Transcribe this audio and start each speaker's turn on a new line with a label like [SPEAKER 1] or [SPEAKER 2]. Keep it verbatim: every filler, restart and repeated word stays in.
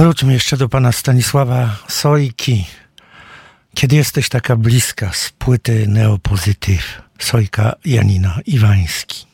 [SPEAKER 1] Wróćmy jeszcze do pana Stanisława Sojki. Kiedy jesteś taka bliska, z płyty Neopozytyw, Sojka, Janina Iwański.